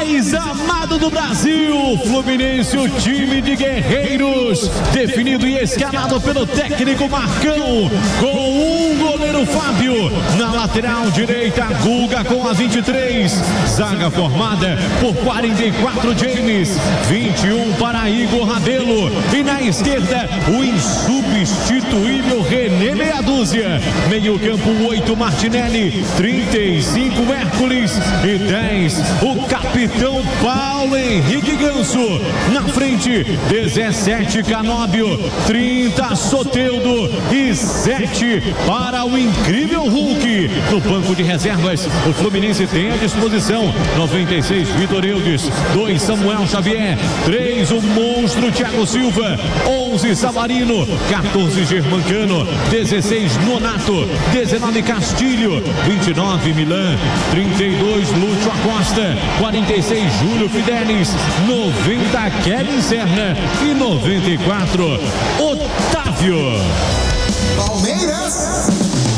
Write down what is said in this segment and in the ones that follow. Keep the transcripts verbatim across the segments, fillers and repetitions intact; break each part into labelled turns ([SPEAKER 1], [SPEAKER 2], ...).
[SPEAKER 1] mais amado do Brasil, Fluminense, o time de guerreiros, definido e escalado pelo técnico Marcão, com um goleiro Fábio, na lateral direita Guga com a vinte e três, zaga formada por quarenta e quatro James, vinte e um para Igor Rabelo, e na esquerda o insubstituível René Meia Dúzia, meio campo oito Martinelli, trinta e cinco Hércules e dez o capitão Paulo Henrique Ganso, na frente dezessete Canóbio, trinta Soteldo e sete para o incrível Hulk. No banco de reservas o Fluminense tem à disposição noventa e seis Vitor Eudes, dois Samuel Xavier, três o monstro Thiago Silva, onze Savarino, quatorze Germancano, dezesseis Nonato, dezenove Castilho, vinte e nove Milan, trinta e dois Lúcio Acosta, quarenta e seis Júlio Fidelis, noventa Kevin Serra e noventa e quatro Otávio.
[SPEAKER 2] Palmeiras.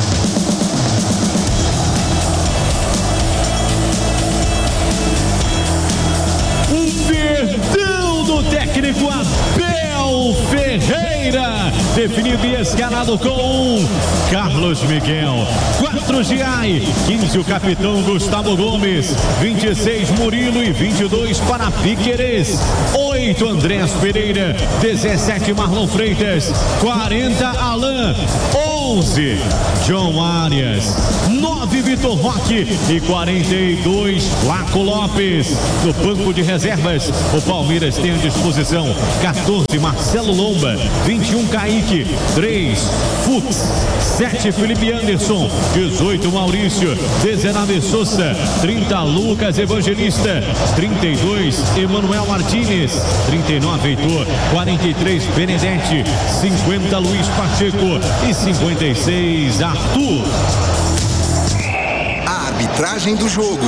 [SPEAKER 1] Um perdão do técnico Abel Ferreira, definido e escalado com um Carlos Miguel, quatro Giai, quinze o capitão Gustavo Gomes, vinte e seis Murilo e vinte e dois para Piquerez, oito Andrés Pereira, dezessete Marlon Freitas, quarenta Alain, onze John Arias, nove Vitor Roque e quarenta e dois Flaco Lopes. No banco de reservas o Palmeiras tem à disposição quatorze Marcelo Lomba, vinte e um Kaique, três Fux, sete Felipe Anderson, dezoito Maurício, dezenove Sousa, trinta Lucas Evangelista, trinta e dois Emanuel Martínez, trinta e nove Heitor, quarenta e três Benedetti, cinquenta Luiz Pacheco e cinquenta e seis Arthur.
[SPEAKER 2] A arbitragem do jogo.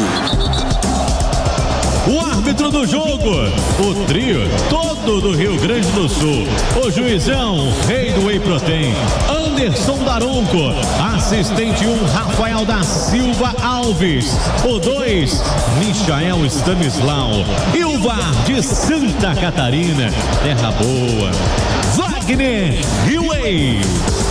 [SPEAKER 1] O árbitro do jogo, o trio todo do Rio Grande do Sul, o juizão, rei do Whey Protein, Anderson Daronco, assistente um, Rafael da Silva Alves, o dois, Michael Stanislau, e o V A R de Santa Catarina, terra boa, Wagner Hillway.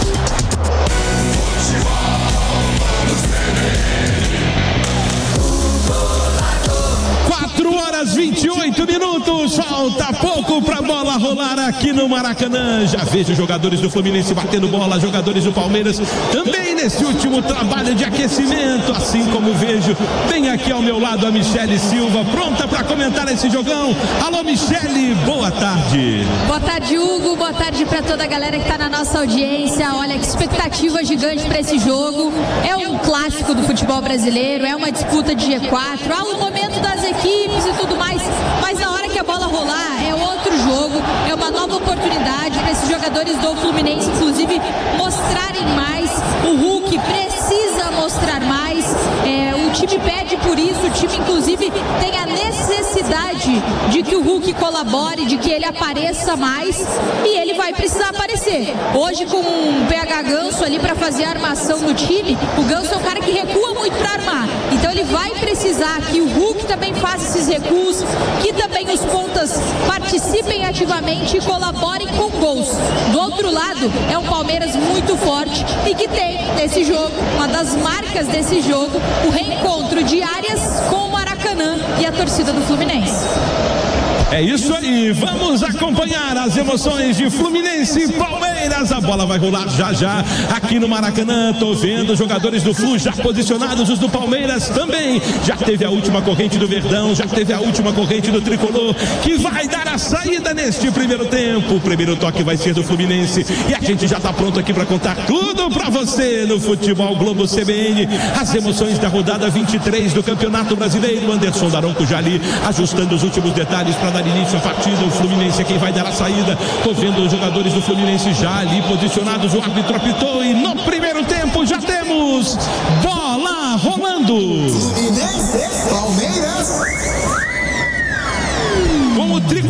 [SPEAKER 3] quatro horas vinte e oito minutos, falta pouco pra bola rolar aqui no Maracanã. Já vejo jogadores do Fluminense batendo bola, jogadores do Palmeiras também nesse último trabalho de aquecimento, assim como vejo bem aqui ao meu lado a Michele Silva, pronta para comentar esse jogão. Alô Michele, boa tarde.
[SPEAKER 4] Boa tarde, Hugo, boa tarde para toda a galera que tá na nossa audiência. Olha que expectativa gigante para esse jogo. É um clássico do futebol brasileiro, é uma disputa de G quatro, há um momento das equipes e tudo mais, mas na hora que a bola rolar é outro jogo, é uma nova oportunidade para esses jogadores do Fluminense, inclusive, mostrarem mais. O Hulk precisa mostrar mais, é, o time pede por isso, o time inclusive tem a necessidade de que o Hulk colabore, de que ele apareça mais, e ele vai precisar aparecer. Hoje com um P H Ganso ali para fazer a armação no time, o Ganso é um cara que recua muito para armar, então ele vai precisar que o Hulk também faça esses recuos, que também os pontas participem ativamente e colaborem com gols. Do outro lado, é um Palmeiras muito forte e que tem nesse jogo, uma das marcas desse jogo, o reencontro de Arias com o Maracanã e a torcida do Fluminense.
[SPEAKER 3] É isso aí, vamos acompanhar as emoções de Fluminense e Palmeiras. A bola vai rolar já já aqui no Maracanã. Tô vendo os jogadores do Flu já posicionados, os do Palmeiras também. Já teve a última corrente do Verdão, já teve a última corrente do Tricolor, que vai dar a saída neste primeiro tempo. O primeiro toque vai ser do Fluminense e a gente já tá pronto aqui para contar tudo para você no Futebol Globo C B N. As emoções da rodada vinte e três do Campeonato Brasileiro. Anderson Daronco já ali ajustando os últimos detalhes para dar início à partida. O Fluminense é quem vai dar a saída. Tô vendo os jogadores do Fluminense já ali posicionados. O árbitro apitou e no primeiro tempo já temos bola rolando.
[SPEAKER 2] Fluminense, Palmeiras.
[SPEAKER 3] Com o tricolor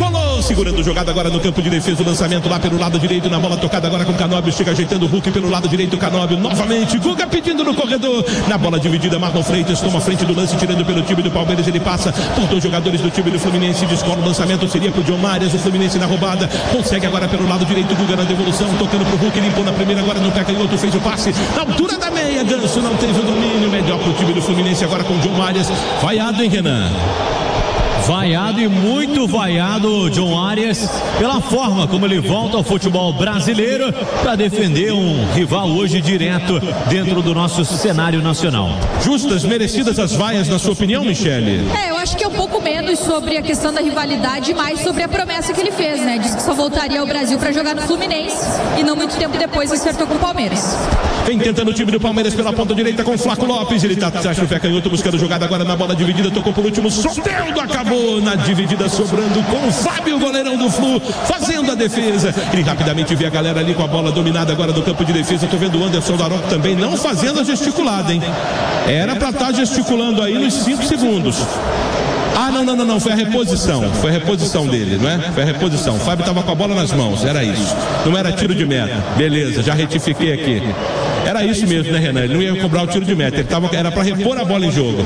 [SPEAKER 3] segurando jogada agora no campo de defesa, o lançamento lá pelo lado direito, na bola tocada agora com Canóbio, chega ajeitando o Hulk pelo lado direito, Canóbio novamente, Guga pedindo no corredor, na bola dividida, Marlon Freitas toma a frente do lance, tirando pelo time do Palmeiras, ele passa por dois jogadores do time do Fluminense, descola o lançamento, seria pro John Marias, o Fluminense na roubada, consegue agora pelo lado direito, Guga na devolução, tocando pro Hulk, limpou na primeira, agora no pé canhoto, fez o passe, na altura da meia, Ganso não teve o domínio, melhor pro time do Fluminense agora com o John Marias, vaiado, hein, Renan?
[SPEAKER 1] Vaiado e muito vaiado John Arias pela forma como ele volta ao futebol brasileiro para defender um rival hoje direto dentro do nosso cenário nacional.
[SPEAKER 3] Justas, merecidas as vaias, na sua opinião, Michele?
[SPEAKER 4] É, eu acho que é um pouco menos sobre a questão da rivalidade e mais sobre a promessa que ele fez, né? Disse que só voltaria ao Brasil para jogar no Fluminense e não muito tempo depois acertou com o Palmeiras.
[SPEAKER 3] Vem tentando o time do Palmeiras pela ponta direita com o Flaco Lopes, ele tá atrás do pé canhoto buscando jogada agora na bola dividida, tocou por último, Soteldo acabou na dividida, sobrando com o Fábio, goleirão do Flu, fazendo a defesa. Ele rapidamente vê a galera ali com a bola dominada agora do campo de defesa. Tô vendo o Anderson Daronco também não fazendo a gesticulada, hein? Era pra estar gesticulando aí nos cinco segundos. Ah, não, não, não, não, foi a reposição, foi a reposição dele, não é? Foi a reposição, o Fábio tava com a bola nas mãos, era isso, não era tiro de meta, beleza, já retifiquei aqui, era isso mesmo, né, Renan? Ele não ia cobrar o tiro de meta, ele tava, era para repor a bola em jogo.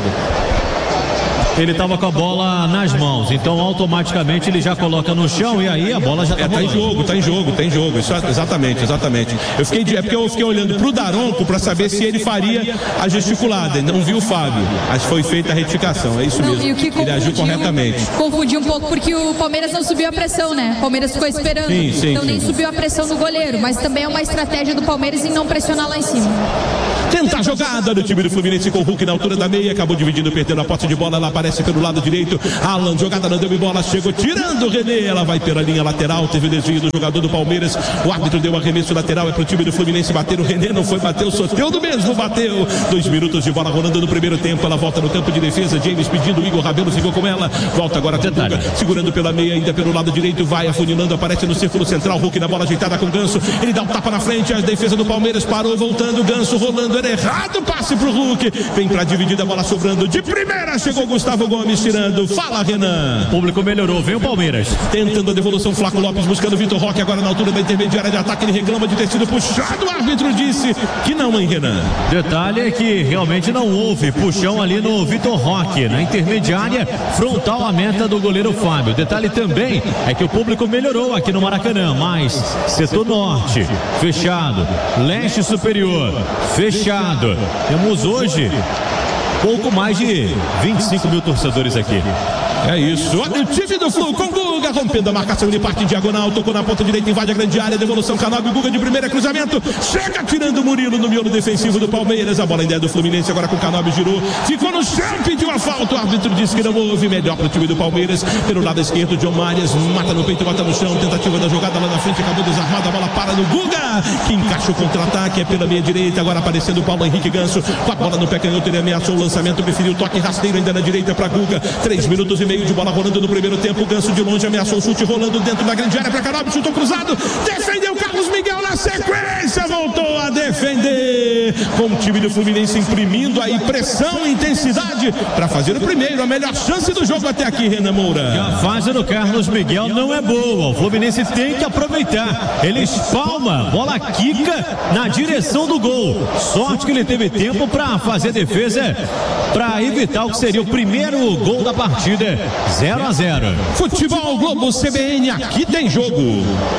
[SPEAKER 1] Ele estava com a bola nas mãos, então automaticamente ele já coloca no chão e aí a bola já está
[SPEAKER 3] é, tá em jogo, tá em jogo, tá em jogo, isso, exatamente, exatamente. Eu fiquei, é porque eu fiquei olhando pro Daronco para saber se ele faria a gesticulada, não vi o Fábio, mas foi feita a retificação, é isso
[SPEAKER 4] não,
[SPEAKER 3] mesmo, ele agiu corretamente.
[SPEAKER 4] Confundiu um pouco porque o Palmeiras não subiu a pressão, né? O Palmeiras ficou esperando,
[SPEAKER 3] sim, sim,
[SPEAKER 4] então
[SPEAKER 3] sim.
[SPEAKER 4] nem subiu a pressão no goleiro, mas também é uma estratégia do Palmeiras em não pressionar lá em cima.
[SPEAKER 3] Tenta a jogada do time do Fluminense com o Hulk na altura da meia, acabou dividindo, perdendo a posse de bola, ela aparece pelo lado direito, Alan, jogada não deu em bola, chegou tirando o René, ela vai pela linha lateral, teve o desvio do jogador do Palmeiras, o árbitro deu arremesso lateral, é pro time do Fluminense bater, o René não foi bater, o Soteldo mesmo bateu, dois minutos de bola rolando no primeiro tempo, ela volta no campo de defesa, James pedindo, o Igor Rabelo ficou com ela, volta agora com o Guga, segurando pela meia, ainda pelo lado direito, vai afunilando, aparece no círculo central, Hulk na bola ajeitada com o Ganso, ele dá um tapa na frente, a defesa do Palmeiras parou, voltando, Ganso rolando, era errado, passe pro Hulk, vem pra dividida, a bola sobrando, de primeira chegou Gustavo Gomes tirando, fala Renan.
[SPEAKER 1] O público melhorou, vem o Palmeiras.
[SPEAKER 3] Tentando a devolução, Flaco Lopes buscando Vitor Roque agora na altura da intermediária de ataque, ele reclama de ter sido puxado, o árbitro disse que não, hein, Renan?
[SPEAKER 1] Detalhe é que realmente não houve puxão ali no Vitor Roque, na intermediária frontal à meta do goleiro Fábio. Detalhe também é que o público melhorou aqui no Maracanã, mas setor norte fechado, leste superior fechado. Temos hoje pouco mais de vinte e cinco mil torcedores aqui.
[SPEAKER 3] É isso, olha o time do Flu com Guga, rompendo a marcação, ele parte em diagonal, tocou na ponta direita, invade a grande área, devolução, Canóbio, Guga de primeira, cruzamento, chega tirando o Murilo no miolo defensivo do Palmeiras, a bola ainda é do Fluminense, agora com o Canóbio, girou, ficou no chão, pediu a falta, o árbitro disse que não houve, melhor para o time do Palmeiras, pelo lado esquerdo, John Marias, mata no peito, bota no chão, tentativa da jogada lá na frente, acabou desarmada, a bola para no Guga, que encaixa o contra-ataque, é pela meia direita, agora aparecendo o Paulo Henrique Ganso, com a bola no pé canhoto, ele ameaçou o lançamento, preferiu o toque rasteiro ainda na direita para Guga, três minutos e meio de bola rolando no primeiro tempo, o Ganso de longe ameaçou o chute rolando dentro da grande área para Canóbio, chutou cruzado, defendeu Carlos Miguel na sequência, voltou a defender, com o time do Fluminense imprimindo aí pressão e intensidade para fazer o primeiro, a melhor chance do jogo até aqui, Renan Moura.
[SPEAKER 1] E a fase do Carlos Miguel não é boa, o Fluminense tem que aproveitar, ele espalma, bola quica na direção do gol, sorte que ele teve tempo para fazer defesa, para evitar o que seria o primeiro gol da partida. Zero a zero.
[SPEAKER 3] Futebol Globo C B N, aqui tem jogo.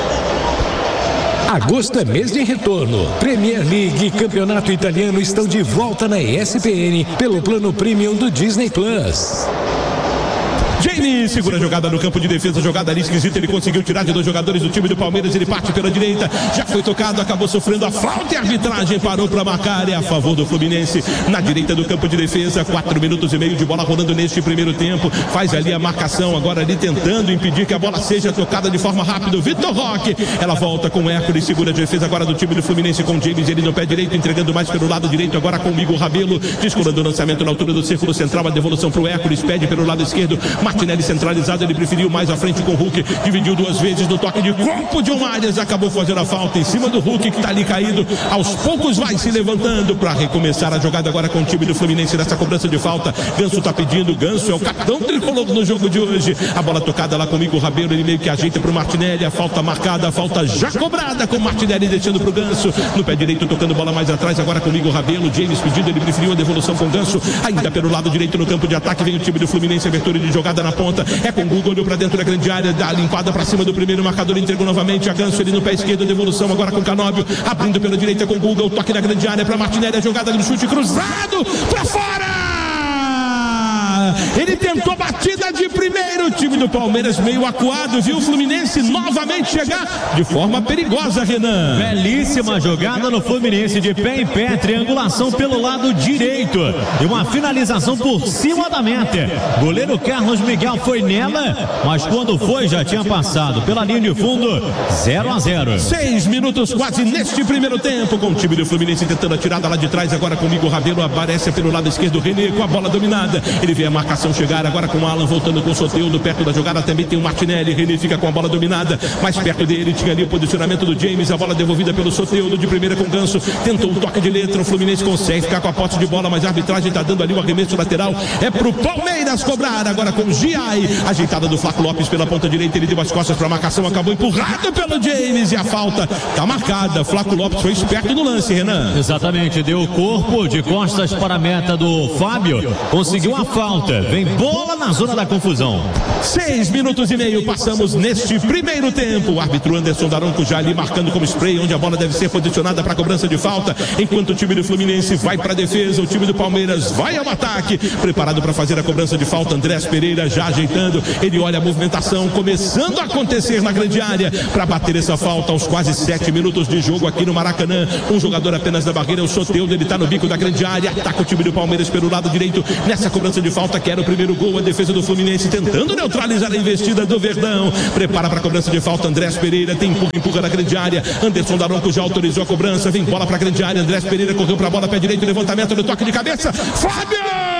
[SPEAKER 2] Agosto é mês de retorno. Premier League e Campeonato Italiano estão de volta na E S P N pelo plano Premium do Disney Plus.
[SPEAKER 3] Jamie segura a jogada no campo de defesa, jogada ali esquisita, ele conseguiu tirar de dois jogadores do time do Palmeiras, ele parte pela direita, já foi tocado, acabou sofrendo a falta e a arbitragem parou para marcar, é a favor do Fluminense, na direita do campo de defesa, quatro minutos e meio de bola rolando neste primeiro tempo, faz ali a marcação, agora ali tentando impedir que a bola seja tocada de forma rápida, Vitor Roque, ela volta com o Hércules, segura a defesa agora do time do Fluminense com James, ele no pé direito, entregando mais pelo lado direito, agora com o Igor Rabelo, descolando o lançamento na altura do círculo central, a devolução para o Hércules, pede pelo lado esquerdo, Martinelli centralizado, ele preferiu mais à frente com o Hulk, dividiu duas vezes no toque de corpo. John Arias acabou fazendo a falta em cima do Hulk, que está ali caído. Aos poucos vai se levantando para recomeçar a jogada agora com o time do Fluminense nessa cobrança de falta. Ganso está pedindo, Ganso é o capitão tricolor no jogo de hoje. A bola tocada lá comigo, o Rabelo, ele meio que ajeita para o Martinelli. A falta marcada, a falta já cobrada com o Martinelli deixando para o Ganso. No pé direito, tocando bola mais atrás, agora comigo o Rabelo. James pedindo, ele preferiu a devolução com o Ganso. Ainda pelo lado direito no campo de ataque, vem o time do Fluminense, abertura de jogada na ponta. É com o Google, olhou para dentro da grande área, dá a limpada para cima do primeiro marcador, entregou novamente a Ganso ali no pé esquerdo, devolução agora com o Canóbio, abrindo pela direita com o Google, toque na grande área para Martinelli, a jogada do chute cruzado para fora. Ele tentou batida de primeiro, o time do Palmeiras meio acuado, viu o Fluminense novamente chegar de forma perigosa, Renan.
[SPEAKER 1] Belíssima jogada no Fluminense, de pé em pé, triangulação pelo lado direito e uma finalização por cima da meta. Goleiro Carlos Miguel foi nela, mas quando foi já tinha passado pela linha de fundo. Zero a zero.
[SPEAKER 3] Seis minutos quase neste primeiro tempo, com o time do Fluminense tentando a tirada lá de trás, agora comigo o Rabelo, aparece pelo lado esquerdo, René com a bola dominada, ele vê a marcação chegar agora com o Alan, voltando com o Soteldo, perto da jogada também tem o Martinelli, René fica com a bola dominada, mais perto dele tinha ali o posicionamento do James, a bola devolvida pelo Soteldo, de primeira com o Ganso, tentou um toque de letra, o Fluminense consegue ficar com a posse de bola, mas a arbitragem está dando ali o arremesso lateral, é pro Palmeiras cobrar, agora com o Giai, ajeitada do Flaco Lopes pela ponta direita, ele deu as costas para a marcação, acabou empurrado pelo James e a falta está marcada. Flaco Lopes foi esperto no lance, Renan.
[SPEAKER 1] Exatamente, deu o corpo de costas para a meta do Fábio, conseguiu a falta, vem bola na zona da confusão.
[SPEAKER 3] Seis minutos e meio passamos neste primeiro tempo. O árbitro Anderson Daronco já ali marcando como spray onde a bola deve ser posicionada para a cobrança de falta, enquanto o time do Fluminense vai para a defesa, o time do Palmeiras vai ao ataque, preparado para fazer a cobrança de falta. Andrés Pereira já ajeitando, ele olha a movimentação começando a acontecer na grande área para bater essa falta aos quase sete minutos de jogo aqui no Maracanã. Um jogador apenas da barreira, o Soteldo, ele está no bico da grande área, ataca o time do Palmeiras pelo lado direito nessa cobrança de falta, que era o primeiro gol. A defesa do Fluminense tentando neutralizar a investida do Verdão, prepara para a cobrança de falta. Andrés Pereira tem empurra, empurra na grande área, Anderson Daronco já autorizou a cobrança, vem bola para a grande área, Andrés Pereira correu para a bola, pé direito, levantamento do toque de cabeça, Fábio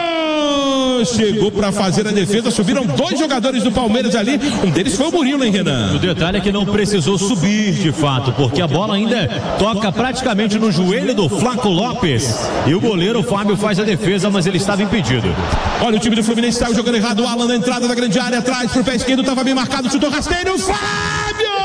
[SPEAKER 3] chegou para fazer a defesa, subiram dois jogadores do Palmeiras ali, um deles foi o Murilo, hein, Renan?
[SPEAKER 1] O detalhe é que não precisou subir de fato, porque a bola ainda toca praticamente no joelho do Flaco Lopes e o goleiro Fábio faz a defesa, mas ele estava impedido.
[SPEAKER 3] Olha, o time do Fluminense saiu jogando errado, o Alan na entrada da grande área, atrás pro pé esquerdo, estava bem marcado, chutou rasteiro, Fábio!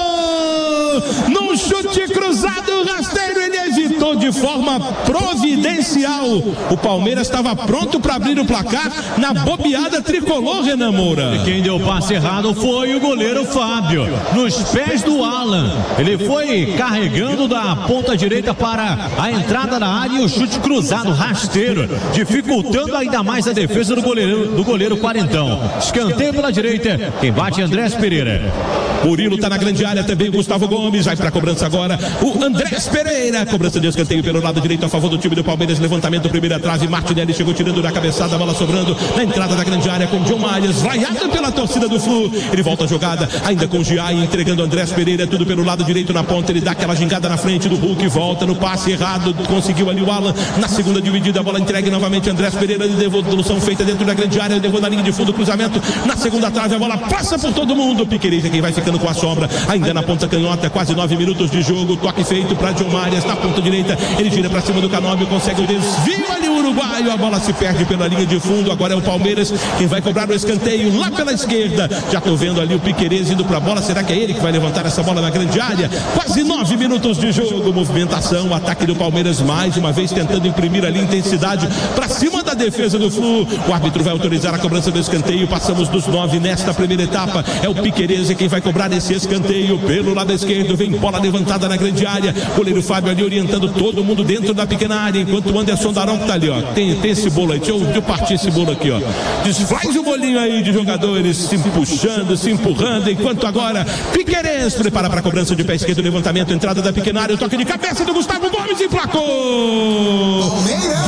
[SPEAKER 3] Num chute cruzado, rasteiro, ele evitou de forma providencial. O Palmeiras estava pronto para abrir o placar na bobeada tricolor, Renan Moura.
[SPEAKER 1] E quem deu o passe errado foi o goleiro Fábio, nos pés do Alan. Ele foi carregando da ponta direita para a entrada na área e o chute cruzado, rasteiro, dificultando ainda mais a defesa do goleiro, do goleiro Quarentão. Escanteio pela direita, quem bate é Andrés Pereira.
[SPEAKER 3] Murilo está na grande área também, Gustavo Gomes vai para a cobrança agora, o Andrés Pereira, cobrança de escanteio pelo lado direito a favor do time do Palmeiras, levantamento, primeira trave, Martinelli chegou tirando da cabeçada, a bola sobrando na entrada da grande área com John Arias, vaiado pela torcida do Flu, ele volta a jogada, ainda com o Giai, entregando Andrés Pereira, tudo pelo lado direito na ponta, ele dá aquela gingada na frente do Hulk, volta no passe errado, conseguiu ali o Alan, na segunda dividida, a bola entregue novamente, Andrés Pereira, devolução feita dentro da grande área, levou na linha de fundo, cruzamento, na segunda trave, a bola passa por todo mundo, Piquerez é quem vai ficando com a sombra, ainda na ponta canhota, quase nove minutos de jogo, toque feito para John Arias, na ponta direita, ele gira para cima do Canóbio, consegue o desvio ali, o uruguaio, a bola se perde pela linha de fundo, agora é o Palmeiras quem vai cobrar o escanteio lá pela esquerda, já tô vendo ali o Piquerez indo para a bola, será que é ele que vai levantar essa bola na grande área? Quase nove minutos de jogo, movimentação, ataque do Palmeiras mais uma vez tentando imprimir ali intensidade para cima da defesa do Flu, o árbitro vai autorizar a cobrança do escanteio, passamos dos nove nesta primeira etapa, é o Piquerez quem vai cobrar esse escanteio pelo lado esquerdo, vem bola levantada na grande área, goleiro Fábio ali orientando todo mundo dentro da pequena área, enquanto o Anderson Daronco tá ali, ó, tem, tem esse bolo aí, deixa eu, deixa eu partir esse bolo aqui, ó, desfaz o bolinho aí de jogadores se puxando, se empurrando, enquanto agora Piquerez prepara para a cobrança de pé esquerdo, levantamento, entrada da pequena área, o toque de cabeça do Gustavo Gomes, emplacou! Palmeiras!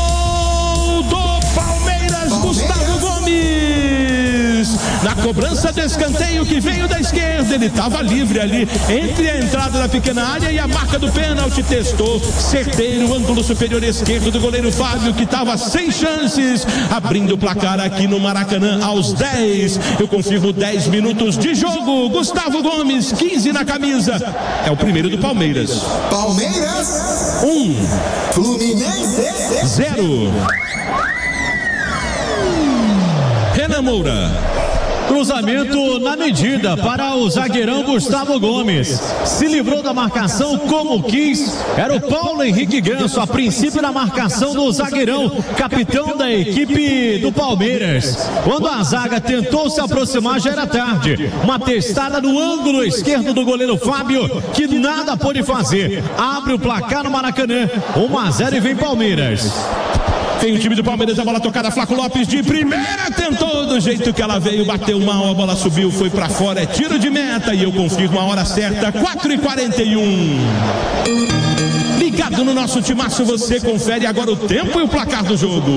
[SPEAKER 3] Gol do Palmeiras, Palmeiras. Gustavo Gomes! Na cobrança do escanteio que veio da esquerda. Ele estava livre ali entre a entrada da pequena área e a marca do pênalti. Testou, certeiro, ângulo superior esquerdo do goleiro Fábio, que estava sem chances, abrindo o placar aqui no Maracanã aos dez. Eu confirmo dez minutos de jogo. Gustavo Gomes, quinze na camisa. É o primeiro do Palmeiras.
[SPEAKER 5] Palmeiras
[SPEAKER 3] um,
[SPEAKER 5] Fluminense
[SPEAKER 3] zero. Renan Moura.
[SPEAKER 1] Cruzamento na medida para o zagueirão Gustavo Gomes. Se livrou da marcação como quis. Era o Paulo Henrique Ganso, a princípio da marcação do zagueirão, capitão da equipe do Palmeiras. Quando a zaga tentou se aproximar, já era tarde. Uma testada no ângulo esquerdo do goleiro Fábio, que nada pôde fazer. Abre o placar no Maracanã. um a zero e vem Palmeiras.
[SPEAKER 3] Vem o time do Palmeiras, a bola tocada, Flaco Lopes de primeira, tentou do jeito que ela veio, bateu mal, a bola subiu, foi pra fora, é tiro de meta e eu confirmo a hora certa, quatro e quarenta e um. Ligado no nosso timaço, você confere agora o tempo e o placar do jogo.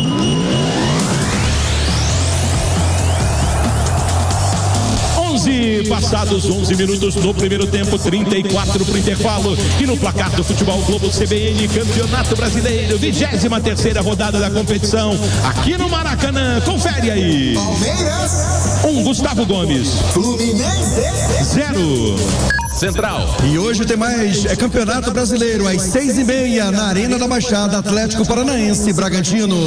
[SPEAKER 3] Passados onze minutos no primeiro tempo, trinta e quatro para o intervalo. E no placar do Futebol Globo C B N, Campeonato Brasileiro, vigésima terceira rodada da competição, aqui no Maracanã. Confere aí.
[SPEAKER 5] Palmeiras
[SPEAKER 3] um, Gustavo Gomes.
[SPEAKER 5] Fluminense
[SPEAKER 3] zero.
[SPEAKER 6] Central.
[SPEAKER 7] E hoje tem mais é Campeonato Brasileiro, às seis e meia, na Arena da Baixada, Atlético Paranaense, Bragantino.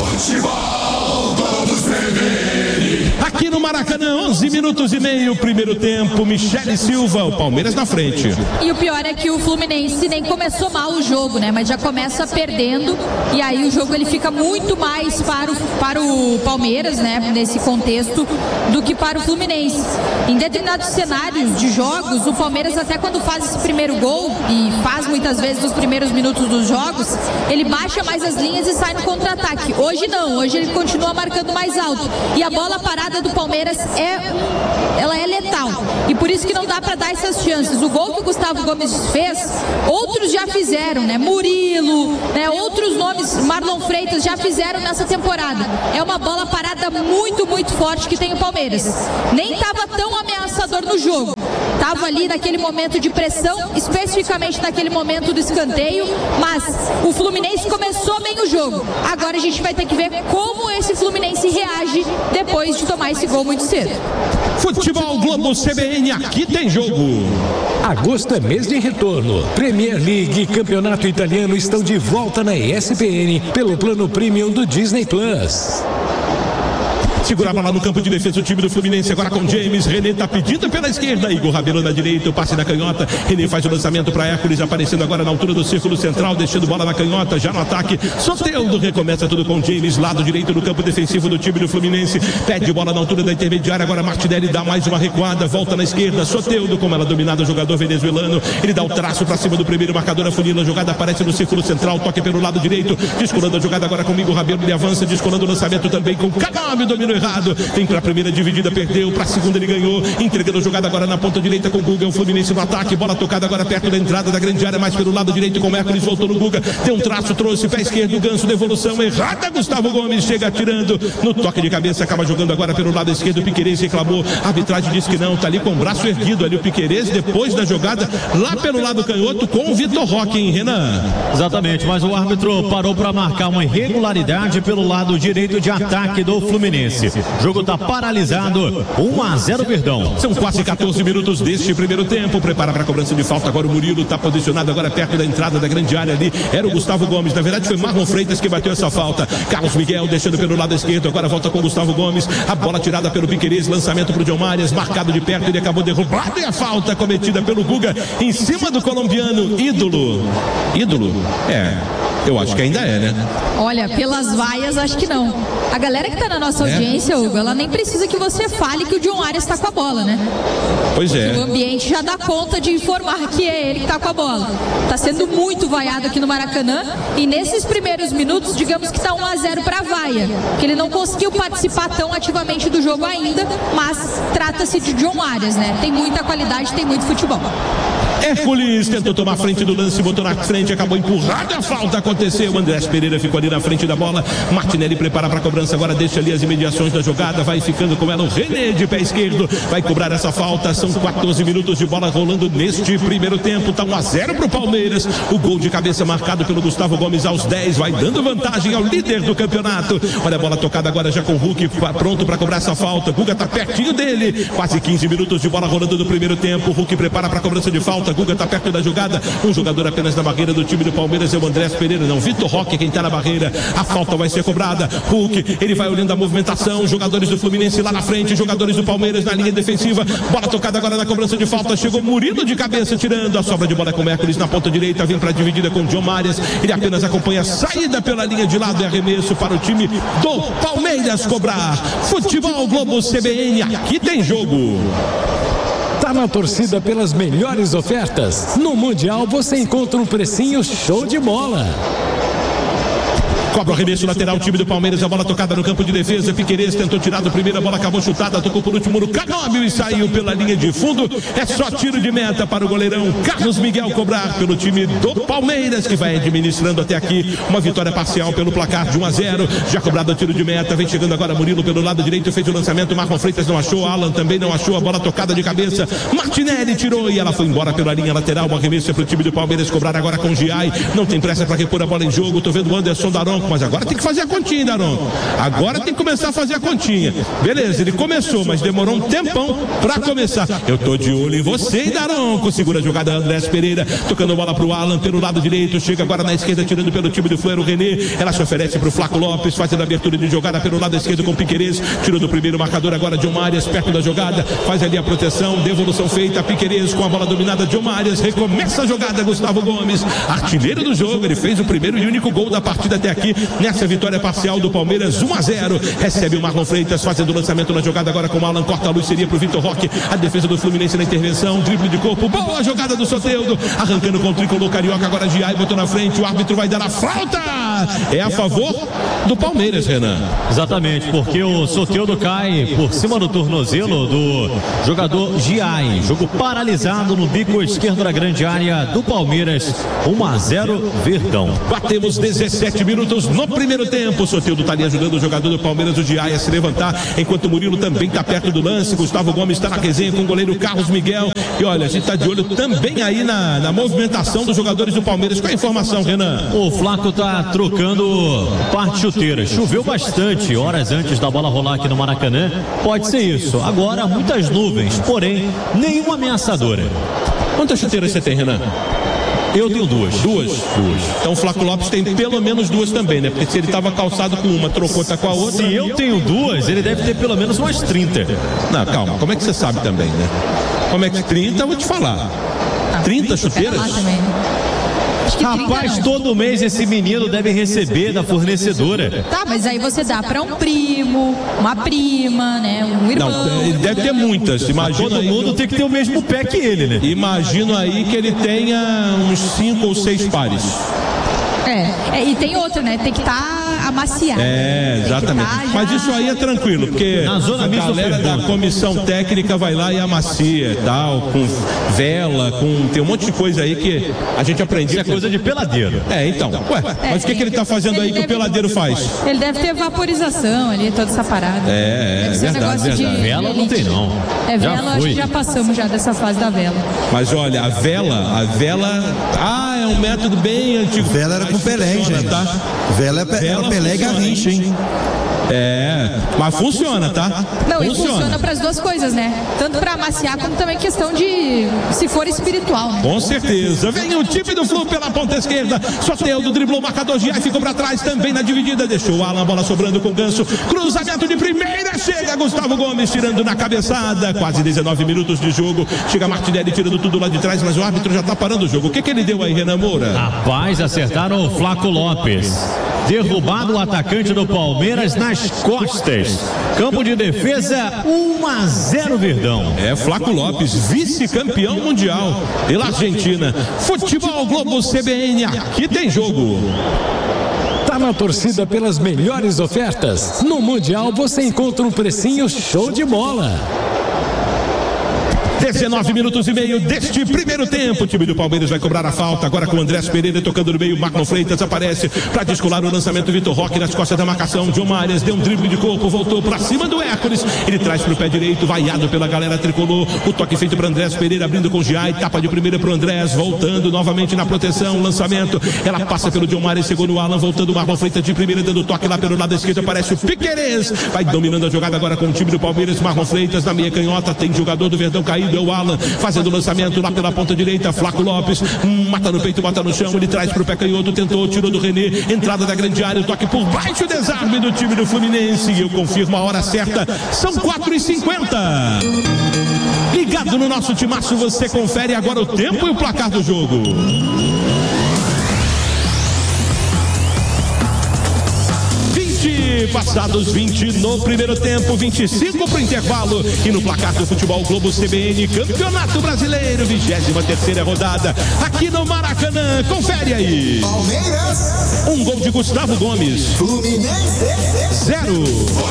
[SPEAKER 5] Futebol Globo C B N.
[SPEAKER 3] Aqui no Maracanã, onze minutos e meio, primeiro tempo, Michele Silva, o Palmeiras na frente.
[SPEAKER 4] E o pior é que o Fluminense nem começou mal o jogo, né? Mas já começa perdendo e aí o jogo ele fica muito mais para o, para o Palmeiras, né? Nesse contexto, do que para o Fluminense. Em determinados cenários de jogos, o Palmeiras até quando faz esse primeiro gol, e faz muitas vezes nos primeiros minutos dos jogos, ele baixa mais as linhas e sai no contra-ataque. Hoje não, hoje ele continua marcando mais alto. E a bola parada do Palmeiras é, ela é letal. E por isso que não dá para dar essas chances. O gol que o Gustavo Gomes fez, outros já fizeram, né? Murilo, né? Outros nomes, Marlon Freitas já fizeram nessa temporada. É uma bola parada muito, muito forte que tem o Palmeiras. Nem estava tão ameaçador no jogo. Estava ali naquele momento de pressão, especificamente naquele momento do escanteio, mas o Fluminense começou bem o jogo. Agora a gente vai ter que ver como esse Fluminense reage depois de tomar esse gol muito cedo.
[SPEAKER 3] Futebol Globo C B N, aqui tem jogo.
[SPEAKER 2] Agosto é mês de retorno. Premier League e Campeonato Italiano estão de volta na E S P N pelo plano Premium do Disney Plus.
[SPEAKER 3] Segurava lá no campo de defesa o time do Fluminense, agora com James. René tá pedindo pela esquerda, Igor Rabelo na direita, o passe na canhota. René faz o lançamento para Hércules, aparecendo agora na altura do círculo central, deixando bola na canhota, já no ataque. Soteldo recomeça tudo com James, lado direito do campo defensivo do time do Fluminense. Pede bola na altura da intermediária, agora Martinelli dá mais uma recuada, volta na esquerda. Soteldo, como ela dominada, o jogador venezuelano. Ele dá o traço para cima do primeiro marcador, afunila, a jogada aparece no círculo central, toque pelo lado direito, descolando a jogada agora com Igor Rabelo, ele avança, descolando o lançamento também com Canome, domínio errado, vem para a primeira dividida, perdeu, para a segunda ele ganhou, entregando a jogada agora na ponta direita com o Guga, o Fluminense no ataque, bola tocada agora perto da entrada da grande área, mais pelo lado direito com o Hércules, voltou no Guga, tem um traço, trouxe, pé esquerdo, Ganso, devolução errada, Gustavo Gomes chega atirando, no toque de cabeça, acaba jogando agora pelo lado esquerdo, o Piquerez reclamou, a arbitragem disse que não, tá ali com o braço erguido ali o Piquerez, depois da jogada, lá pelo lado canhoto com o Vitor Roque, hein, Renan?
[SPEAKER 1] Exatamente, mas o árbitro parou para marcar uma irregularidade pelo lado direito de ataque do Fluminense. O jogo está paralisado, um a zero, perdão.
[SPEAKER 3] São quase quatorze minutos deste primeiro tempo. Prepara para a cobrança de falta. Agora o Murilo está posicionado agora perto da entrada da grande área ali. Era o Gustavo Gomes. Na verdade foi Marlon Freitas que bateu essa falta. Carlos Miguel deixando pelo lado esquerdo. Agora volta com o Gustavo Gomes. A bola tirada pelo Piquerez. Lançamento para o John Marias. Marcado de perto. Ele acabou derrubado. E a falta cometida pelo Guga em cima do colombiano. Ídolo. Ídolo? É. Eu acho que ainda é, né?
[SPEAKER 4] Olha, pelas vaias, acho que não. A galera que tá na nossa audiência, Hugo, ela nem precisa que você fale que o John Arias está com a bola, né?
[SPEAKER 3] Pois é.
[SPEAKER 4] Porque o ambiente já dá conta de informar que é ele que tá com a bola. Tá sendo muito vaiado aqui no Maracanã. E nesses primeiros minutos, digamos que tá um a zero pra vaia. Que ele não conseguiu participar tão ativamente do jogo ainda, mas trata-se de John Arias, né? Tem muita qualidade, tem muito futebol.
[SPEAKER 3] Hércules tentou tomar frente do lance, botou na frente, acabou empurrado a falta contra acontecer. O Andrés Pereira ficou ali na frente da bola. Martinelli prepara para a cobrança, agora deixa ali as imediações da jogada, vai ficando com ela o René de pé esquerdo, vai cobrar essa falta. São quatorze minutos de bola rolando neste primeiro tempo. Tá um a zero pro Palmeiras. O gol de cabeça marcado pelo Gustavo Gomes aos dez, vai dando vantagem ao líder do campeonato. Olha a bola tocada agora já com o Hulk pronto para cobrar essa falta. Guga tá pertinho dele. Quase quinze minutos de bola rolando no primeiro tempo. O Hulk prepara para a cobrança de falta. Guga tá perto da jogada. Um jogador apenas na barreira do time do Palmeiras é o Andrés Pereira, não, Vitor Roque quem tá na barreira. A falta vai ser cobrada. Hulk, ele vai olhando a movimentação. Jogadores do Fluminense lá na frente, jogadores do Palmeiras na linha defensiva. Bola tocada agora na cobrança de falta. Chegou Murilo de cabeça, tirando a sobra de bola com o Hércules na ponta direita. Vem para a dividida com o John Marias. Ele apenas acompanha a saída pela linha de lado e arremesso para o time do Palmeiras cobrar. Futebol Globo C B N, aqui tem jogo.
[SPEAKER 2] Tá na torcida pelas melhores ofertas? No Mundial você encontra um precinho show de bola.
[SPEAKER 3] Cobra o arremesso lateral, time do Palmeiras, a bola tocada no campo de defesa. Piquerez tentou tirar do primeiro, a bola acabou chutada, tocou por último no Canóbio e saiu pela linha de fundo. É só tiro de meta para o goleirão Carlos Miguel cobrar pelo time do Palmeiras, que vai administrando até aqui uma vitória parcial pelo placar de um a zero. Já cobrado o tiro de meta, vem chegando agora Murilo pelo lado direito, fez o lançamento, Marlon Freitas não achou, Alan também não achou, a bola tocada de cabeça, Martinelli tirou e ela foi embora pela linha lateral. O arremesso é para o time do Palmeiras cobrar agora com o Giai. Não tem pressa para repor a bola em jogo. Tô vendo o Anderson Daronco, mas agora tem que fazer a continha, Daronco. Agora tem que começar a fazer a continha. Beleza, ele começou, mas demorou um tempão para começar. Eu tô de olho em você, hein, Daronco. Segura a jogada Andrés Pereira, tocando bola pro Alan pelo lado direito, chega agora na esquerda, tirando pelo time do Fluero René. Ela se oferece pro Flaco Lopes, fazendo a abertura de jogada pelo lado esquerdo com Piquerez. Tirou do primeiro marcador agora John Marias, perto da jogada, faz ali a proteção, devolução feita, Piquerez com a bola dominada, John Marias, recomeça a jogada, Gustavo Gomes, artilheiro do jogo, ele fez o primeiro e único gol da partida até aqui, nessa vitória parcial do Palmeiras, um a zero. Recebe o Marlon Freitas, fazendo o lançamento na jogada agora com o Alan, corta a luz, seria pro Vitor Roque, a defesa do Fluminense na intervenção, drible de corpo, boa jogada do Soteldo, arrancando com o tricolor carioca, agora Giai botou na frente, o árbitro vai dar a falta, é a favor do Palmeiras, Renan.
[SPEAKER 1] Exatamente, porque o Soteldo cai por cima do tornozelo do jogador Giai, jogo paralisado no bico esquerdo da grande área do Palmeiras, um a zero Verdão.
[SPEAKER 3] Batemos dezessete minutos no primeiro tempo, o Soteldo tá ali ajudando o jogador do Palmeiras, o Giai, a se levantar, enquanto o Murilo também tá perto do lance, Gustavo Gomes está na resenha com o goleiro Carlos Miguel, e olha, a gente tá de olho também aí na, na movimentação dos jogadores do Palmeiras. Qual é a informação, Renan?
[SPEAKER 1] O Flaco tá trocando parte chuteira, choveu bastante horas antes da bola rolar aqui no Maracanã, pode ser isso, agora muitas nuvens, porém nenhuma ameaçadora.
[SPEAKER 3] Quantas chuteiras você tem, Renan?
[SPEAKER 1] Eu tenho duas.
[SPEAKER 3] Duas? Duas. Então o Flaco Lopes tem pelo menos duas também, né? Porque se ele estava calçado com uma, trocou, tá com a outra.
[SPEAKER 1] Se eu tenho duas, ele deve ter pelo menos umas trinta.
[SPEAKER 3] Não, calma, como é que você sabe também, né? Como é que trinta, eu vou te falar. trinta chuteiras?
[SPEAKER 1] Rapaz, todo mês esse menino deve receber da fornecedora.
[SPEAKER 4] Tá, mas aí você dá pra um primo, uma prima, né? Um irmão.
[SPEAKER 3] Não, ele deve ter muitas. Imagina
[SPEAKER 1] todo mundo tem que ter o mesmo pé que ele, né?
[SPEAKER 3] Imagino aí que ele tenha uns cinco ou seis pares.
[SPEAKER 4] É, é, e tem outro, né? Tem que estar tá amaciado.
[SPEAKER 3] É, exatamente. Tá Mas isso aí é tranquilo, porque
[SPEAKER 1] na zona
[SPEAKER 3] a galera da comissão técnica vai lá e amacia e tal, com vela, com tem um monte de coisa aí que a gente aprendeu.
[SPEAKER 1] Isso é coisa de peladeiro.
[SPEAKER 3] É, então. Ué, é, mas o que, que ele tá fazendo aí que o peladeiro faz?
[SPEAKER 4] Ele deve ter vaporização ali, toda essa parada.
[SPEAKER 3] É, é, verdade,
[SPEAKER 4] um
[SPEAKER 3] verdade.
[SPEAKER 4] De
[SPEAKER 1] vela não tem, não.
[SPEAKER 4] É, vela, já acho que já passamos já dessa fase da vela.
[SPEAKER 3] Mas olha, a vela, a vela, ah, é um método bem antigo.
[SPEAKER 7] Vela era com Pelé, hein, gente? Tá? Vela é Vela Pelé e Garrincha, hein?
[SPEAKER 3] É, mas funciona, tá?
[SPEAKER 4] Não, funciona. E funciona para as duas coisas, né? Tanto para amaciar como também questão de, se for espiritual, né?
[SPEAKER 3] Com certeza. Vem o time do Flu pela ponta esquerda. Soteldo driblou o marcador, Giai ficou para trás também na dividida. Deixou o Alan, a bola sobrando com o Ganso. Cruzamento de primeira, chega Gustavo Gomes tirando na cabeçada. Quase dezenove minutos de jogo. Chega Martinelli tirando tudo lá de trás, mas o árbitro já tá parando o jogo. O que que ele deu aí, Renan Moura?
[SPEAKER 1] Rapaz, acertaram o Flaco Lopes. Derrubado o atacante do Palmeiras nas costas. Campo de defesa, um a zero Verdão.
[SPEAKER 3] É, Flaco Lopes, vice-campeão mundial pela Argentina. Futebol Globo C B N, aqui tem jogo.
[SPEAKER 2] Tá na torcida pelas melhores ofertas? No Mundial você encontra um precinho show de bola.
[SPEAKER 3] dezenove minutos e meio deste primeiro tempo. O time do Palmeiras vai cobrar a falta. Agora com o Andrés Pereira tocando no meio. Marlon Freitas aparece para descolar o lançamento. Vitor Roque nas costas da marcação. John Marias deu um drible de corpo, voltou para cima do Hércules. Ele traz para o pé direito, vaiado pela galera tricolor. O toque feito para Andrés Pereira, abrindo com o Giai. Tapa de primeira para o Andrés, voltando novamente na proteção. Lançamento. Ela passa pelo John Marias, chegou no Alan, voltando o Marlon Freitas de primeira, dando toque lá pelo lado esquerdo. Aparece o Piquerez. Vai dominando a jogada agora com o time do Palmeiras. Marlon Freitas na meia canhota. Tem jogador do Verdão caído, é o Alan, fazendo o lançamento lá pela ponta direita. Flaco Lopes, hum, mata no peito, bota no chão. Ele traz pro pé canhoto, tentou, tirou do René. Entrada da grande área, o toque por baixo, o desarme do time do Fluminense. E eu confirmo a hora certa, são quatro e cinquenta. Ligado no nosso timaço, você confere agora o tempo e o placar do jogo. Passados vinte no primeiro tempo, vinte e cinco para o intervalo. E no placar do Futebol Globo C B N, Campeonato Brasileiro, vigésima terceira rodada, aqui no Maracanã. Confere aí.
[SPEAKER 5] Palmeiras.
[SPEAKER 3] Um gol de Gustavo Gomes.
[SPEAKER 5] Fluminense.
[SPEAKER 3] Zero.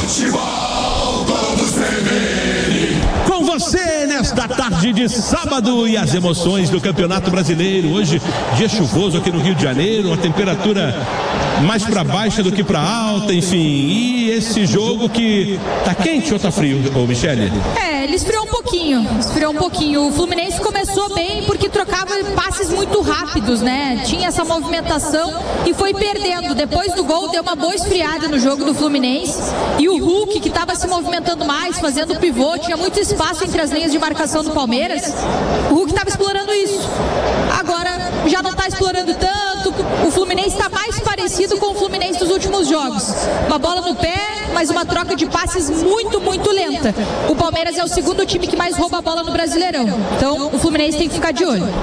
[SPEAKER 5] Futebol Globo C B N.
[SPEAKER 3] Com você nesta tarde de sábado e as emoções do Campeonato Brasileiro. Hoje, dia chuvoso aqui no Rio de Janeiro, uma temperatura mais para baixa do que para alta, enfim. E esse jogo que tá quente ou tá frio, ô Michele?
[SPEAKER 4] É, ele esfriou um pouquinho, esfriou um pouquinho. O Fluminense começou bem porque trocava passes muito rápidos, né? Tinha essa movimentação e foi perdendo. Depois do gol deu uma boa esfriada no jogo do Fluminense. E o Hulk, que estava se movimentando mais, fazendo pivô, tinha muito espaço entre as linhas de marcação do Palmeiras. O Hulk estava explorando isso. Agora já não está explorando tanto. O Fluminense está mais parecido com o Fluminense dos últimos jogos. Uma bola no pé, mas uma troca de passes muito, muito lenta. O Palmeiras é o segundo time que mais rouba a bola no Brasileirão. Então o Fluminense tem que ficar de olho.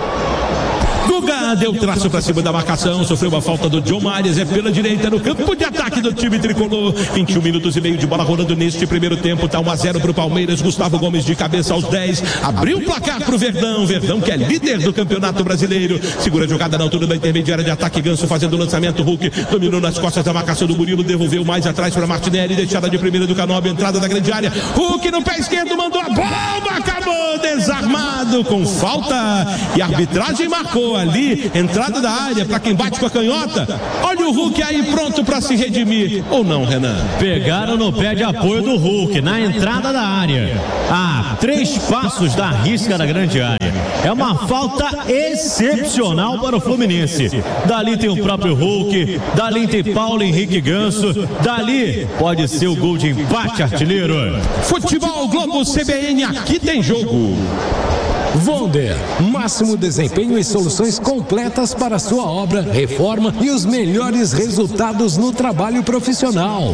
[SPEAKER 3] Guga deu traço para cima da marcação, sofreu uma falta do John Marias, é pela direita no campo de ataque do time tricolor. vinte e um minutos e meio de bola rolando neste primeiro tempo, tá um a zero pro Palmeiras. Gustavo Gomes de cabeça aos dez, abriu o placar pro Verdão, Verdão que é líder do Campeonato Brasileiro. Segura a jogada na altura da intermediária de ataque, Ganso fazendo o lançamento, Hulk dominou nas costas da marcação do Murilo, devolveu mais atrás para Martinelli, deixada de primeira do Canobi, entrada da grande área, Hulk no pé esquerdo mandou a bomba, acabou desarmado com falta e a arbitragem marcou ali, entrada da área para quem bate com a canhota. Olha o Hulk aí pronto para se redimir, ou não, Renan?
[SPEAKER 1] Pegaram no pé de apoio do Hulk na entrada da área, a três passos da risca da grande área. É uma falta excepcional para o Fluminense. Dali tem o próprio Hulk, dali tem Paulo Henrique Ganso, dali pode ser o gol de empate, artilheiro.
[SPEAKER 3] Futebol Globo C B N, aqui tem jogo.
[SPEAKER 2] Vonder, máximo desempenho e soluções completas para sua obra, reforma e os melhores resultados no trabalho profissional.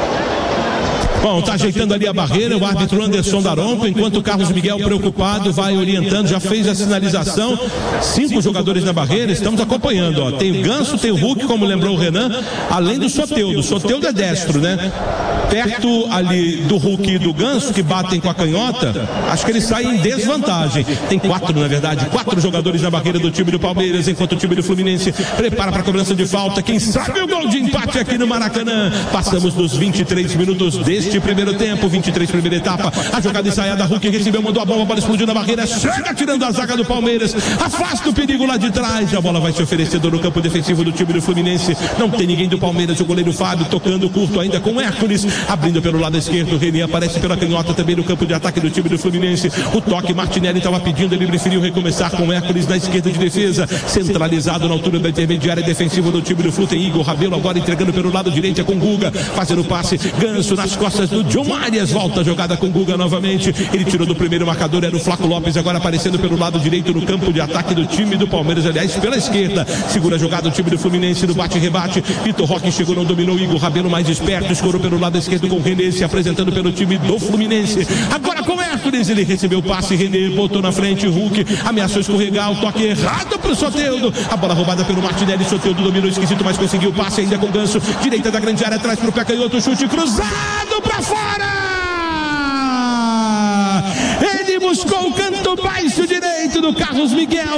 [SPEAKER 3] Bom, tá ajeitando ali a barreira o árbitro Anderson Daronco, enquanto o Carlos Miguel, preocupado, vai orientando, já fez a sinalização. Cinco jogadores na barreira, estamos acompanhando, ó. Tem o Ganso, tem o Hulk, como lembrou o Renan, além do Soteldo. Soteldo é destro, né? Perto ali do Hulk e do Ganso, que batem com a canhota, acho que eles saem em desvantagem. Tem quatro, na verdade, quatro jogadores na barreira do time do Palmeiras, enquanto o time do Fluminense prepara para a cobrança de falta. Quem sabe o gol de empate aqui no Maracanã. Passamos dos vinte e três minutos deste primeiro tempo, vinte e três primeira etapa. A jogada ensaiada, Hulk recebeu, mandou a bola, a bola explodiu na barreira, chega tirando a zaga do Palmeiras, afasta o perigo lá de trás. A bola vai se oferecendo no campo defensivo do time do Fluminense. Não tem ninguém do Palmeiras, o goleiro Fábio tocando curto ainda com Hércules, abrindo pelo lado esquerdo. O René aparece pela canhota também no campo de ataque do time do Fluminense. O toque, Martinelli estava pedindo, ele preferiu recomeçar com Hércules na esquerda de defesa, centralizado na altura da intermediária defensiva do time do Flu. Tem Igor Rabelo agora entregando pelo lado direito, é com Guga, fazendo o passe, Ganso nas costas do John Marias, volta a jogada com Guga novamente. Ele tirou do primeiro marcador, era o Flaco Lopes, agora aparecendo pelo lado direito no campo de ataque do time do Palmeiras, aliás, pela esquerda. Segura a jogada o time do Fluminense no bate-rebate. Vitor Roque chegou, não dominou. Igor Rabelo mais esperto, escorou pelo lado esquerdo com o René, se apresentando pelo time do Fluminense. Agora com Hércules, ele recebeu o passe, René botou na frente, Hulk ameaçou escorregar, o toque errado pro Soteldo. A bola roubada pelo Martinelli, Soteldo dominou esquisito, mas conseguiu o passe ainda com Ganso. Direita da grande área, atrás pro pé canhoto, chute cruzado pra fora! Ele buscou o canto baixo direito do Carlos Miguel, que ainda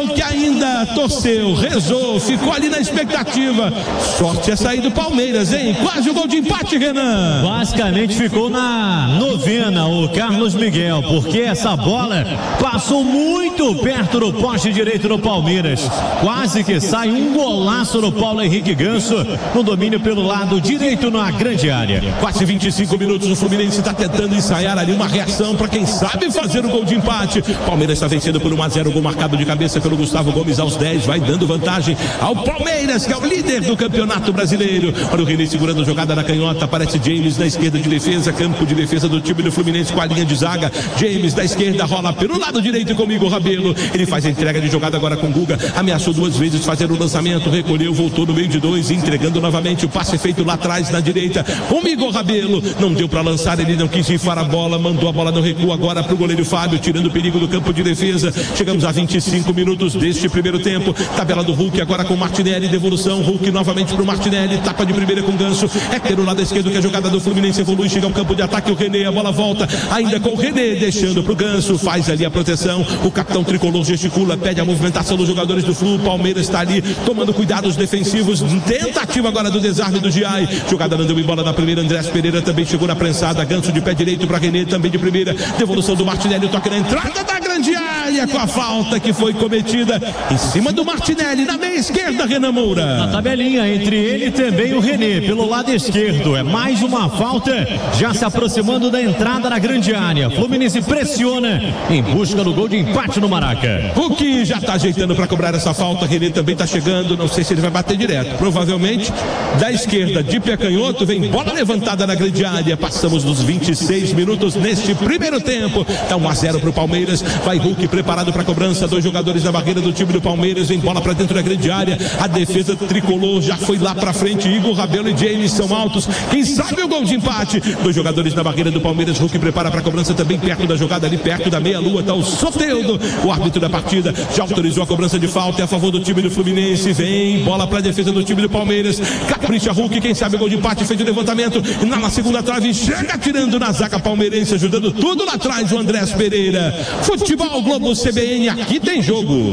[SPEAKER 3] ainda torceu, rezou, ficou ali na expectativa. Sorte essa aí do Palmeiras, hein? Quase o gol de empate, Renan.
[SPEAKER 1] Basicamente ficou na novena o Carlos Miguel, porque essa bola passou muito perto do poste direito do Palmeiras. Quase que sai um golaço do Paulo Henrique Ganso no domínio pelo lado direito na grande área.
[SPEAKER 3] Quase vinte e cinco minutos, o Fluminense está tentando ensaiar ali uma reação para quem sabe fazer o gol de empate. Palmeiras está vencendo por um a zero, gol marcado de cabeça pelo Gustavo Gomes aos dez, vai dando vantagem ao Palmeiras, que é o líder do Campeonato Brasileiro. Olha o René segurando a jogada na canhota, aparece James na esquerda de defesa, campo de defesa do time do Fluminense com a linha de zaga. James da esquerda rola pelo lado direito com o Igor Rabelo, ele faz a entrega de jogada agora com o Guga, ameaçou duas vezes fazer o lançamento, recolheu, voltou no meio de dois, entregando novamente o passe feito lá atrás na direita com o Igor Rabelo, não deu para lançar, ele não quis rifar a bola, mandou a bola no recuo agora para o goleiro Fábio, tirando o perigo do campo de defesa. Chegamos a vinte e cinco minutos deste primeiro tempo, tabela do Hulk agora com o Martinelli, devolução, Hulk novamente para o Martinelli, tapa de primeira com o Ganso, é pelo lado esquerdo que a jogada do Fluminense evolui, chega ao campo de ataque o René, a bola volta, ainda com o René, deixando para o Ganso, faz ali a proteção, o capitão tricolor gesticula, pede a movimentação dos jogadores do Flu, Palmeiras está ali, tomando cuidados defensivos, tentativa agora do desarme do Giai, jogada não deu em bola na primeira, Andrés Pereira também chegou na prensada, Ganso de pé direito para René, também de primeira, devolução do Martinelli, o toque na entrada da grande área, com a falta que foi cometida em cima do Martinelli, na meia esquerda, Renan Moura.
[SPEAKER 1] A tabelinha entre ele e também o René, pelo lado esquerdo, é mais uma falta, já se aproximando da entrada na grande área, Fluminense pressiona em busca do gol de empate no Maraca.
[SPEAKER 3] O que já está ajeitando para cobrar essa falta, René também está chegando, não sei se ele vai bater direto, provavelmente da esquerda, de pé canhoto, vem bola levantada na grande área, passamos dos vinte e seis minutos neste primeiro tempo, tá um a zero para o Palmeiras, vai Hulk preparado para a cobrança, dois jogadores na barreira do time do Palmeiras, vem bola para dentro da grande área, a defesa tricolor já foi lá para frente, Igor Rabelo e James são altos, quem sabe o gol de empate, dois jogadores na barreira do Palmeiras, Hulk prepara para a cobrança também perto da jogada, ali perto da meia-lua, tá o Soteldo, o árbitro da partida, já autorizou a cobrança de falta, é a favor do time do Fluminense, vem bola para a defesa do time do Palmeiras, capricha Hulk, quem sabe o gol de empate, fez o levantamento, na, na segunda trave, chega tirando na zaga palmeirense, ajudando tudo lá atrás o Andrés Pereira. Futebol Globo C B N, aqui tem jogo.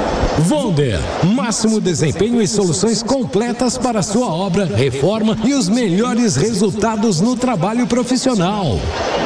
[SPEAKER 2] Vonder, máximo desempenho e soluções completas para sua obra, reforma e os melhores resultados no trabalho profissional.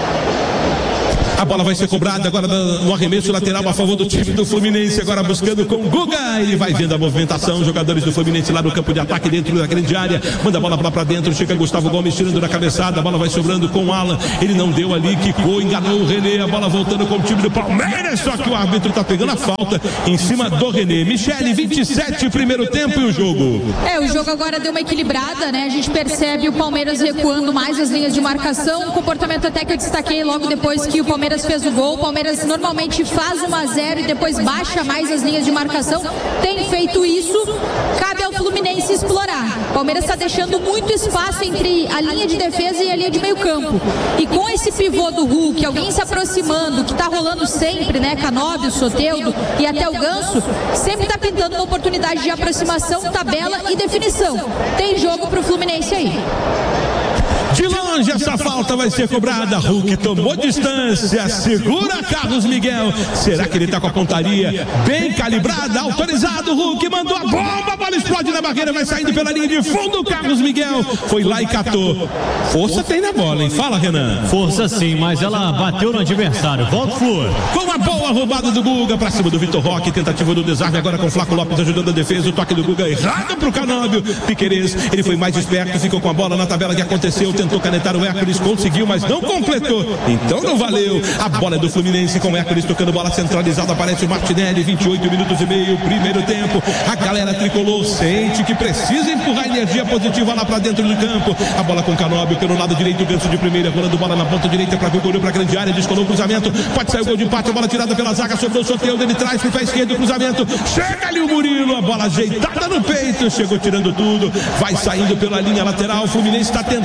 [SPEAKER 3] A bola vai ser cobrada agora no arremesso lateral a favor do time do Fluminense, agora buscando com o Guga, ele vai vendo a movimentação, jogadores do Fluminense lá no campo de ataque dentro da grande área, manda a bola lá pra dentro, chega Gustavo Gomes tirando na cabeçada, a bola vai sobrando com o Alan, ele não deu ali, quicou, enganou o René, a bola voltando com o time do Palmeiras, só que o árbitro tá pegando a falta em cima do René. Michele, vinte e sete, primeiro tempo e o jogo.
[SPEAKER 4] É, o jogo agora deu uma equilibrada, né? A gente percebe o Palmeiras recuando mais as linhas de marcação, um comportamento até que eu destaquei logo depois que o Palmeiras fez o gol. O Palmeiras normalmente faz um a zero e depois baixa mais as linhas de marcação. Tem feito isso, cabe ao Fluminense explorar. O Palmeiras está deixando muito espaço entre a linha de defesa e a linha de meio campo. E com esse pivô do Hulk, alguém se aproximando, que está rolando sempre, né? Canóbio, Soteldo e até o Ganso, sempre está pintando uma oportunidade de aproximação, tabela e definição. Tem jogo para o Fluminense aí.
[SPEAKER 3] De longe essa falta vai ser cobrada, Hulk tomou distância, segura Carlos Miguel, será que ele tá com a pontaria bem calibrada, autorizado, Hulk mandou a bomba, a bola explode na barreira, vai saindo pela linha de fundo, Carlos Miguel foi lá e catou, força tem na bola, hein? Fala, Renan.
[SPEAKER 1] Força sim, mas ela bateu no adversário, volta Flu.
[SPEAKER 3] Com a boa roubada do Guga, pra cima do Vitor Roque, tentativa do desarme agora com o Flaco Lopes ajudando a defesa, o toque do Guga errado pro Canóbio, Piquerez, ele foi mais esperto, ficou com a bola na tabela que aconteceu, tentou canetar o Hércules, conseguiu, mas não completou, então não valeu, a bola é do Fluminense com o Hércules tocando bola centralizada, aparece o Martinelli, vinte e oito minutos e meio, primeiro tempo, a galera tricolor sente que precisa empurrar energia positiva lá pra dentro do campo, a bola com o Canóbio pelo lado direito, Ganso de primeira, rolando bola na ponta direita pra Gugu, pra grande área, descolou o cruzamento, pode sair o gol de empate, a bola tirada pela zaga, sobrou o Soteldo, ele traz pro pé esquerdo, cruzamento, chega ali o Murilo, a bola ajeitada no peito, chegou tirando tudo, vai saindo pela linha lateral, o Fluminense está tentando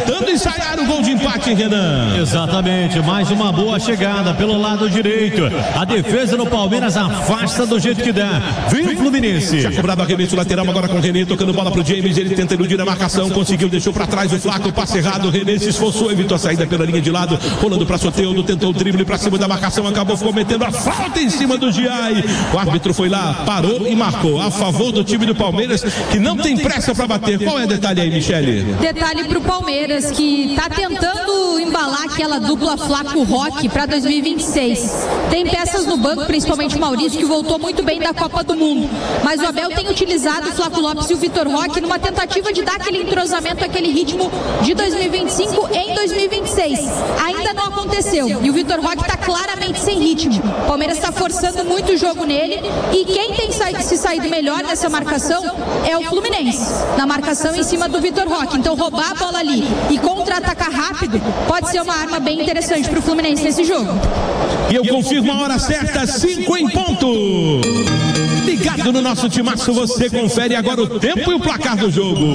[SPEAKER 3] ensaiar o gol de empate, Renan.
[SPEAKER 1] Exatamente, mais uma boa chegada pelo lado direito. A defesa do Palmeiras afasta do jeito que dá. Vem o Fluminense.
[SPEAKER 3] Já cobrado arremesso lateral agora com o René, tocando bola pro James. Ele tenta iludir a marcação, conseguiu, deixou pra trás o Flaco, passe errado. O René se esforçou, evitou a saída pela linha de lado, rolando pra Soteldo, tentou o drible pra cima da marcação, acabou cometendo a falta em cima do Giai. O árbitro foi lá, parou e marcou a favor do time do Palmeiras, que não tem pressa pra bater. Qual é o detalhe aí, Michele?
[SPEAKER 4] Detalhe pro Palmeiras, que tá tentando embalar aquela dupla Flaco-Roque para dois mil e vinte e seis. Tem peças no banco, principalmente o Maurício, que voltou muito bem da Copa do Mundo. Mas o Abel tem utilizado o Flaco Lopes e o Vitor Roque numa tentativa de dar aquele entrosamento, aquele ritmo de dois mil e vinte e cinco em dois mil e vinte e seis. Ainda não aconteceu. E o Vitor Roque está claramente sem ritmo. O Palmeiras está forçando muito o jogo nele. E quem tem sa- se saído melhor nessa marcação é o Fluminense. Na marcação em cima do Vitor Roque. Então roubar a bola ali e contra-atacar rápido pode ser uma arma bem interessante para o Fluminense nesse jogo.
[SPEAKER 3] E eu confirmo a hora certa, cinco em ponto. Ligado no nosso timaço, você confere agora o tempo e o placar do jogo.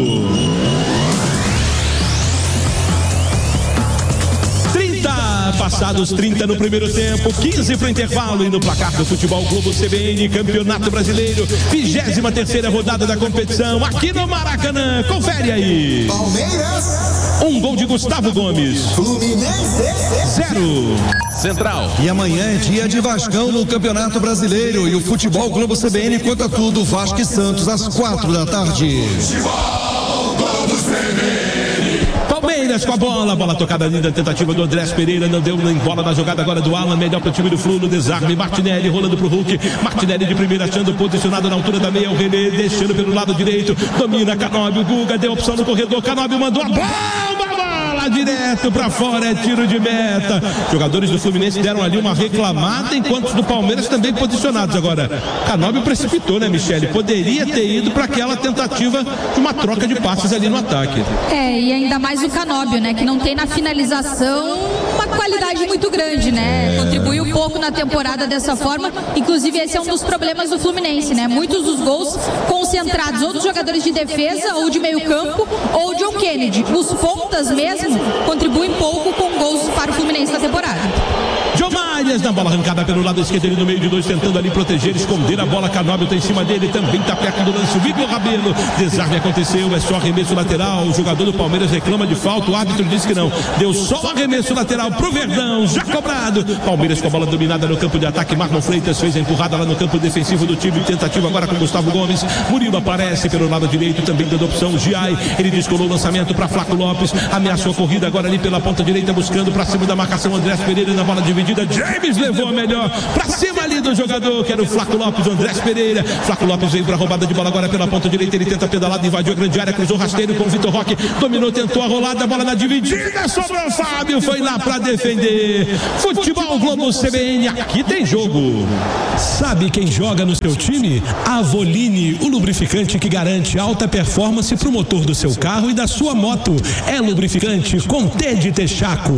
[SPEAKER 3] Passados trinta no primeiro tempo, quinze para o intervalo, e no placar do Futebol Globo C B N, Campeonato Brasileiro, vigésima terceira rodada da competição, aqui no Maracanã. Confere aí.
[SPEAKER 5] Palmeiras.
[SPEAKER 3] Um gol de Gustavo Gomes.
[SPEAKER 5] Fluminense.
[SPEAKER 3] Zero.
[SPEAKER 2] Central.
[SPEAKER 7] E amanhã é dia de Vascão no Campeonato Brasileiro e o Futebol Globo C B N conta tudo, Vasco e Santos às quatro da tarde.
[SPEAKER 5] Futebol Globo C B N.
[SPEAKER 3] Palmeiras com a bola, bola tocada linda, tentativa do Andrés Pereira, não deu nem bola na jogada agora do Alan, melhor para o time do Flu no desarme, Martinelli rolando pro Hulk, Martinelli de primeira achando posicionado na altura da meia, o René deixando pelo lado direito, domina Canóbio, Guga deu opção no corredor, Canóbio mandou a bomba, bola direto para fora, é tiro de meta. Jogadores do Fluminense deram ali uma reclamada, enquanto os do Palmeiras também posicionados. Agora, Canóbio precipitou, né, Michele? Poderia ter ido para aquela tentativa de uma troca de passes ali no ataque.
[SPEAKER 4] É, e ainda mais o Canóbio, né, que não tem na finalização uma qualidade muito grande, né? Contribuiu pouco na temporada dessa forma. Inclusive, esse é um dos problemas do Fluminense, né? Muitos dos gols concentrados ou dos jogadores de defesa, ou de meio campo, ou John Kennedy. Os pontas mesmo contribuem pouco com gols para o Fluminense na temporada.
[SPEAKER 3] John Marias na bola arrancada pelo lado esquerdo, ele no meio de dois, tentando ali proteger, esconder a bola. Canóbio tá em cima dele, também tá perto do lance. O Igor Rabelo, desarme aconteceu, é só arremesso lateral. O jogador do Palmeiras reclama de falta, o árbitro disse que não. Deu só o arremesso lateral pro Verdão, já cobrado. Palmeiras com a bola dominada no campo de ataque. Marlon Freitas fez a empurrada lá no campo defensivo do time. Tentativa agora com Gustavo Gomes. Murilo aparece pelo lado direito, também dando opção. Giai, ele descolou o lançamento para Flaco Lopes. Ameaçou a corrida agora ali pela ponta direita, buscando para cima da marcação. Andrés Pereira na bola dividida. James levou a melhor para cima ali do jogador, que era o Flaco Lopes, o Andrés Pereira. Flaco Lopes veio para a roubada de bola agora pela ponta direita. Ele tenta pedalada, invadiu a grande área, cruzou rasteiro com o Vitor Roque. Dominou, tentou a rolada, bola na dividida. Sobrou o Fábio, foi lá para defender. Futebol Globo C B N, aqui tem jogo.
[SPEAKER 2] Sabe quem joga no seu time? Avoline, o lubrificante que garante alta performance para o motor do seu carro e da sua moto. É lubrificante com T de Texaco.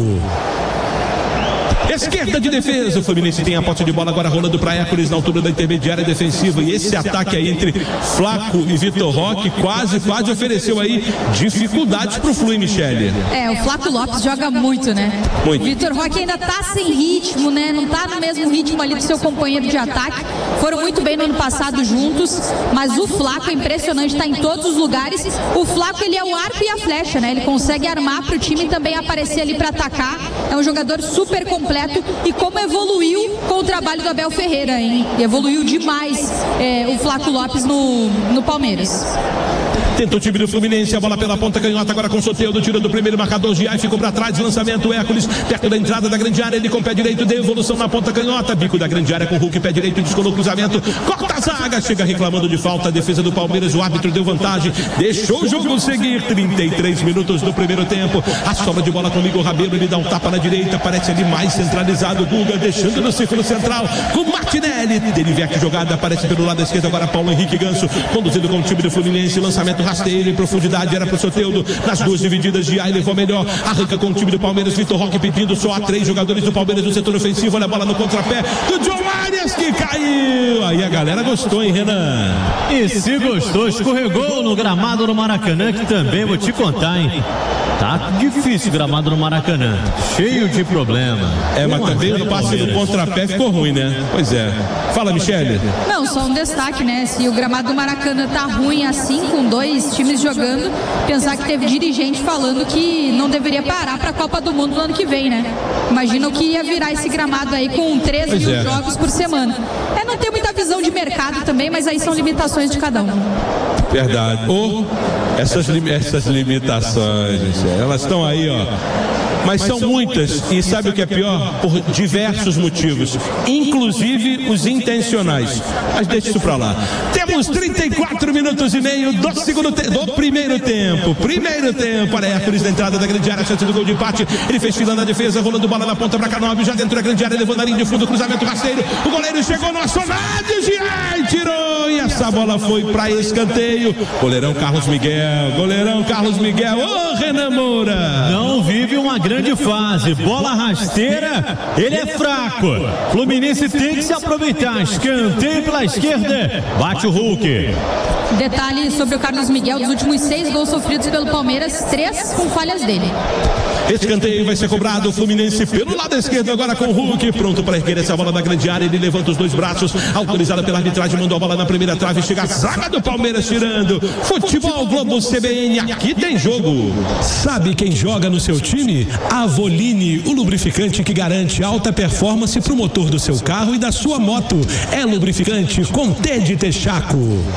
[SPEAKER 3] Esquerda de defesa, o Fluminense tem a posse de bola agora rolando para Hércules na altura da intermediária defensiva, e esse ataque aí entre Flaco e Vitor Roque quase, quase ofereceu aí dificuldades pro Flu, Michele.
[SPEAKER 4] É, o Flaco Lopes joga muito, né?
[SPEAKER 3] Muito.
[SPEAKER 4] O Vitor Roque ainda tá sem ritmo, né? Não tá no mesmo ritmo ali do seu companheiro de ataque. Foram muito bem no ano passado juntos, mas o Flaco é impressionante, tá em todos os lugares. O Flaco, ele é o arco e a flecha, né? Ele consegue armar pro time também aparecer ali para atacar. É um jogador super completo. E como evoluiu com o trabalho do Abel Ferreira, hein? E evoluiu demais é, o Flaco Lopes no, no Palmeiras.
[SPEAKER 3] Tenta o time do Fluminense, a bola pela ponta canhota agora com o Soteldo, tira do primeiro marcador, Giai ficou para trás, lançamento Hércules, perto da entrada da grande área, ele com o pé direito, devolução na ponta canhota, bico da grande área com o Hulk, pé direito, descolou o cruzamento, corta a zaga, chega reclamando de falta, a defesa do Palmeiras, o árbitro deu vantagem, deixou o jogo seguir, trinta e três minutos do primeiro tempo, a sobra de bola com o Igor Rabelo, ele dá um tapa na direita, parece ali mais centralizado, Guga deixando no círculo central, com Martinelli, Derivec jogada, aparece pelo lado esquerdo agora Paulo Henrique Ganso, conduzido com o time do Fluminense, lançamento do Rasteiro em profundidade, era pro Soteldo, nas duas divididas, Gia levou melhor, arranca com o time do Palmeiras, Vitor Roque pedindo só a três jogadores do Palmeiras no setor ofensivo, olha a bola no contrapé do John Arias que caiu, aí a galera gostou, hein, Renan?
[SPEAKER 1] E se gostou, escorregou no gramado do Maracanã, que também vou te contar, hein? Tá difícil o gramado no Maracanã, cheio de problema.
[SPEAKER 3] É, mas também o passe do contrapé ficou ruim, né? Pois é. Fala, Michele.
[SPEAKER 4] Não, só um destaque, né? Se o gramado do Maracanã tá ruim assim, com dois times jogando, pensar que teve dirigente falando que não deveria parar pra Copa do Mundo no ano que vem, né? Imagina o que ia virar esse gramado aí com três
[SPEAKER 3] Pois
[SPEAKER 4] mil
[SPEAKER 3] é.
[SPEAKER 4] jogos por semana. É não ter muita visão de mercado também, mas aí são limitações de cada um.
[SPEAKER 3] Verdade. Ou essas, lim- essas limitações, Michele, elas estão aí, ó. Mas são muitas, e sabe o que é pior? Por diversos motivos, inclusive os intencionais. Mas deixa isso pra lá. Temos trinta e quatro minutos e meio do segundo te- do primeiro tempo. Primeiro tempo, olha Hércules na entrada da grande área, chance do gol de empate. Ele fez fila na defesa, rolando bola na ponta pra Canóbio, já dentro da grande área, levou na linha de fundo, cruzamento rasteiro. O goleiro chegou no assonado, Giai tirou, e essa bola foi pra escanteio. Goleirão Carlos Miguel, goleirão Carlos Miguel, ô Renan Moura.
[SPEAKER 1] Não vive uma grande fase, bola rasteira, ele é fraco. Fluminense tem que se aproveitar, escanteio pela esquerda, bate o Hulk.
[SPEAKER 4] Detalhe sobre o Carlos Miguel, dos últimos seis gols sofridos pelo Palmeiras, três com falhas dele.
[SPEAKER 3] Escanteio vai ser cobrado, o Fluminense pelo lado esquerdo agora com o Hulk, pronto para erguer essa bola na grande área, ele levanta os dois braços, autorizada pela arbitragem, mandou a bola na primeira trave, chega a zaga do Palmeiras tirando. Futebol Globo C B N, aqui tem jogo.
[SPEAKER 2] Sabe quem joga no seu time? Avoline, o lubrificante que garante alta performance para o motor do seu carro e da sua moto. É lubrificante com T de Texaco.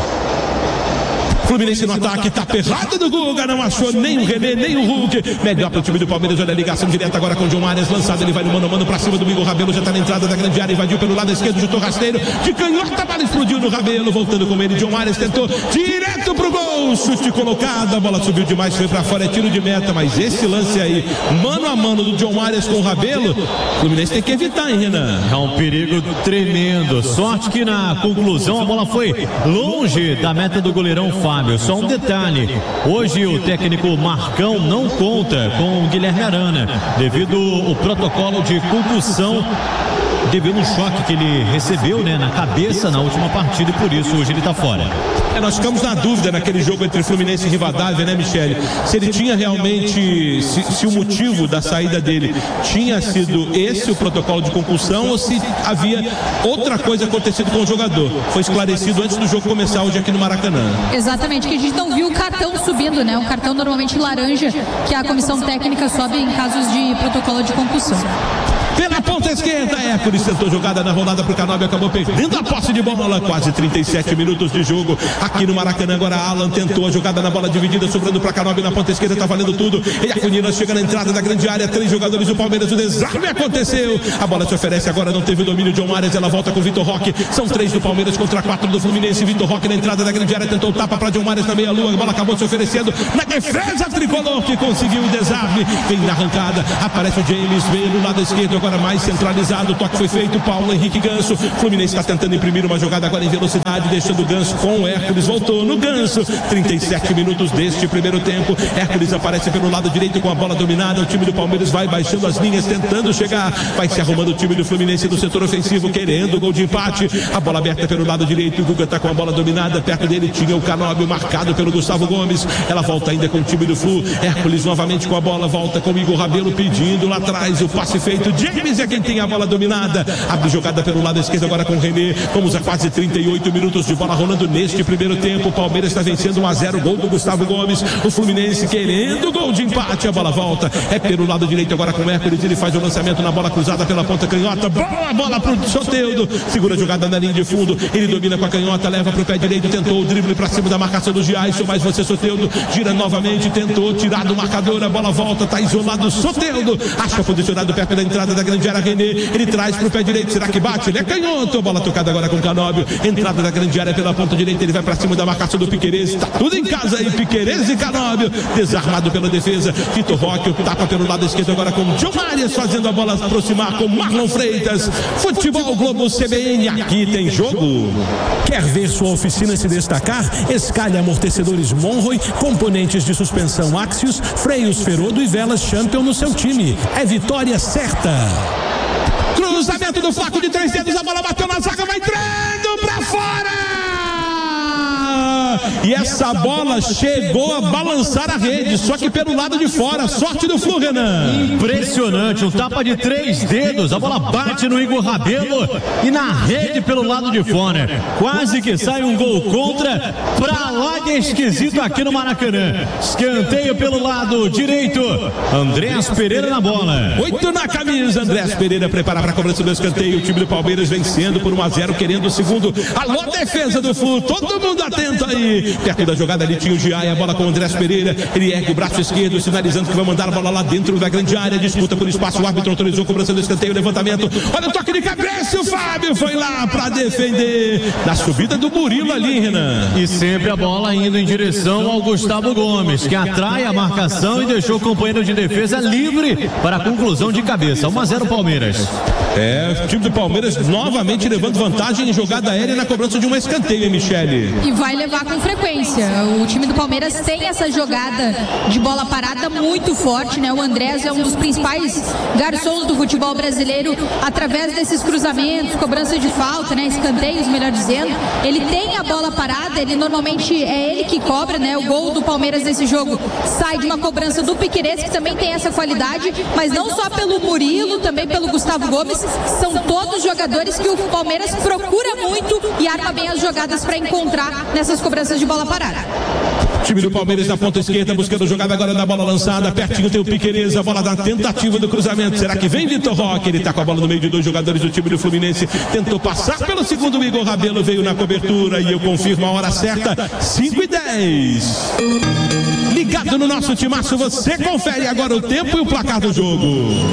[SPEAKER 3] Fluminense no ataque, tá perrado do Guga, não achou nem o René, nem o Hulk. Melhor pro time do Palmeiras, olha a ligação direta agora com o John Arias, lançado, ele vai no mano a mano pra cima do Igor Rabelo, já tá na entrada da grande área, invadiu pelo lado esquerdo, chutou rasteiro, de canhota, a bola explodiu no Rabelo, voltando com ele, John Arias tentou, direto pro gol, chute colocado, a bola subiu demais, foi pra fora, é tiro de meta, mas esse lance aí, mano a mano do John Arias com o Rabelo, o Fluminense tem que evitar, hein, Renan?
[SPEAKER 1] É um perigo tremendo, sorte que na conclusão a bola foi longe da meta do goleirão Fábio. Só um detalhe, hoje o técnico Marcão não conta com o Guilherme Arana, devido ao protocolo de concussão, devido ao choque que ele recebeu, né, na cabeça na última partida, e por isso hoje ele está fora.
[SPEAKER 3] É, nós ficamos na dúvida naquele jogo entre Fluminense e Rivadavia, né, Michele? Se ele tinha realmente, se, se o motivo da saída dele tinha sido esse o protocolo de concussão ou se havia outra coisa acontecido com o jogador. Foi esclarecido antes do jogo começar hoje aqui no Maracanã.
[SPEAKER 4] Exatamente, que a gente não viu o cartão subindo, né? Um cartão normalmente laranja, que a comissão técnica sobe em casos de protocolo de concussão.
[SPEAKER 3] Pela ponta esquerda, Hércules tentou jogada na rolada pro Canóbio, acabou perdendo a posse de bola, quase trinta e sete minutos de jogo aqui no Maracanã. Agora Alan tentou a jogada na bola dividida, sobrando para Canóbio na ponta esquerda, tá valendo tudo. E a Cunina chega na entrada da grande área, três jogadores do Palmeiras, o desarme aconteceu. A bola se oferece agora, não teve o domínio de John Arias, ela volta com o Vitor Roque. São três do Palmeiras contra quatro do Fluminense. Vitor Roque na entrada da grande área, tentou tapa para John Arias na meia-lua, a bola acabou se oferecendo na defesa tricolor, que conseguiu o desarme. Vem na arrancada, aparece o James, veio no lado esquerdo, agora mais centralizado. O toque foi feito, Paulo Henrique Ganso. Fluminense está tentando imprimir uma jogada agora em velocidade, deixando o Ganso com o Hércules. Voltou no Ganso. trinta e sete minutos deste primeiro tempo. Hércules aparece pelo lado direito com a bola dominada. O time do Palmeiras vai baixando as linhas, tentando chegar. Vai se arrumando o time do Fluminense do setor ofensivo, querendo o gol de empate. A bola aberta pelo lado direito. O Guga está com a bola dominada. Perto dele tinha o Canóbio, marcado pelo Gustavo Gomes. Ela volta ainda com o time do Flu. Hércules novamente com a bola. Volta com o Igor Rabelo pedindo lá atrás. O passe feito. James é quem tem a bola dominada, abre jogada pelo lado esquerdo agora com o René. Vamos a quase trinta e oito minutos de bola rolando neste primeiro tempo. O Palmeiras está vencendo um a zero, gol do Gustavo Gomes. O Fluminense querendo gol de empate, a bola volta, é pelo lado direito agora com o Hércules, ele faz o lançamento na bola cruzada pela ponta canhota, boa bola pro Soteldo, segura a jogada na linha de fundo, ele domina com a canhota, leva pro pé direito, tentou o drible para cima da marcação do Giaison, mas você Soteldo, gira novamente, tentou tirar do marcador, a bola volta, tá isolado Soteldo, acha posicionado perto da entrada da grande área, René, ele traz pro pé direito, será que bate? Ele é canhoto, bola tocada agora com o Canóbio, entrada da grande área pela ponta direita, ele vai pra cima da marcação do Piquerez, tá tudo em casa aí, Piquerez e Canóbio, desarmado pela defesa, Vitor Roque, tapa pelo lado esquerdo agora com o Gilmarias, fazendo a bola se aproximar com Marlon Freitas. Futebol Globo C B N, aqui tem jogo.
[SPEAKER 2] Quer ver sua oficina se destacar? Escalhe amortecedores Monroe, componentes de suspensão Axios, freios Ferodo e velas Champion no seu time. É vitória certa.
[SPEAKER 3] Cruzamento do Flaco de três dedos, a bola bateu na zaga, vai entrando pra fora! E essa bola chegou a balançar a rede, só que pelo lado de fora. Sorte do Flu, Renan.
[SPEAKER 1] Impressionante, um tapa de três dedos, a bola bate no Igor Rabelo e na rede pelo lado de fora. Quase que sai um gol contra, pra lá de esquisito aqui no Maracanã. Escanteio pelo lado direito, Andrés Pereira na bola.
[SPEAKER 3] Oito na camisa, Andrés Pereira prepara para a cobrança do escanteio. O time do Palmeiras vencendo por um a zero, querendo o segundo. Alô, defesa do Flu, todo mundo atento aí. Perto da jogada ali tinha o Giai, a bola com o Andrés Pereira. Ele ergue o braço esquerdo, sinalizando que vai mandar a bola lá dentro da grande área. Disputa por espaço, o árbitro autorizou a cobrança do escanteio, levantamento. Olha o toque de cabeça, o Fábio foi lá para defender. Na subida do Murilo ali, Renan.
[SPEAKER 1] E sempre a bola indo em direção ao Gustavo Gomes, que atrai a marcação e deixou o companheiro de defesa livre para a conclusão de cabeça. um a zero Palmeiras.
[SPEAKER 3] É, o time do Palmeiras novamente levando vantagem em jogada aérea na cobrança de uma escanteio, hein, Michele?
[SPEAKER 4] E vai levar com frequência. O time do Palmeiras tem essa jogada de bola parada muito forte, né? O Andrés é um dos principais garçons do futebol brasileiro através desses cruzamentos, cobrança de falta, né? Escanteios, melhor dizendo. Ele tem a bola parada, ele normalmente é ele que cobra, né? O gol do Palmeiras nesse jogo sai de uma cobrança do Piquerez, que também tem essa qualidade, mas não só pelo Murilo, também pelo Gustavo Gomes. São todos jogadores que o Palmeiras procura muito e arma bem as jogadas para encontrar nessas cobranças de bola parada.
[SPEAKER 3] Time do Palmeiras na ponta esquerda, buscando jogada agora na bola lançada. Pertinho tem o Piquerez, a bola da tentativa do cruzamento. Será que vem Vitor Roque? Ele tá com a bola no meio de dois jogadores do time do Fluminense. Tentou passar pelo segundo, o Igor Rabelo veio na cobertura e eu confirmo a hora certa, cinco e dez. Ligado no nosso timaço, você confere agora o tempo e o placar do jogo.